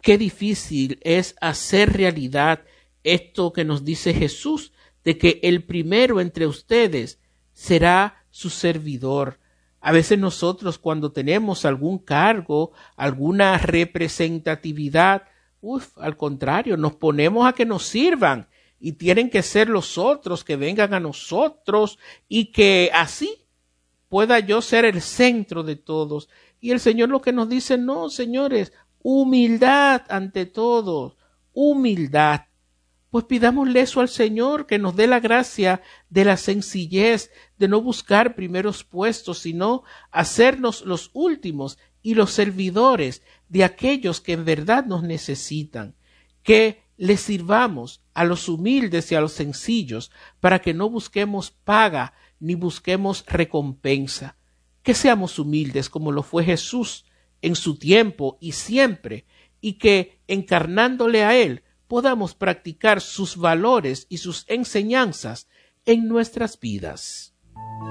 qué difícil es hacer realidad esto que nos dice Jesús, de que el primero entre ustedes será su servidor. A veces nosotros, cuando tenemos algún cargo, alguna representatividad, al contrario, nos ponemos a que nos sirvan y tienen que ser los otros que vengan a nosotros y que así pueda yo ser el centro de todos. Y el Señor lo que nos dice, no, señores, humildad ante todo, humildad. Pues pidámosle eso al Señor, que nos dé la gracia de la sencillez, de no buscar primeros puestos, sino hacernos los últimos y los servidores de aquellos que en verdad nos necesitan, que les sirvamos a los humildes y a los sencillos, para que no busquemos paga ni busquemos recompensa, que seamos humildes como lo fue Jesús en su tiempo y siempre, y que encarnándole a Él, podamos practicar sus valores y sus enseñanzas en nuestras vidas.